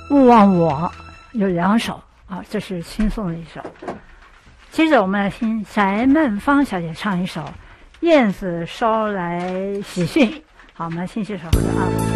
勿忘我有2首啊，这是轻松的一首。接着我们来听翟曼芳小姐唱一首《燕子捎来喜讯》。好，我们来听这首歌啊。